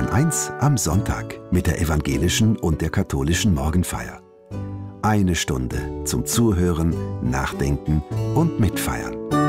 1 am Sonntag mit der evangelischen und der katholischen Morgenfeier. Eine Stunde zum Zuhören, Nachdenken und Mitfeiern.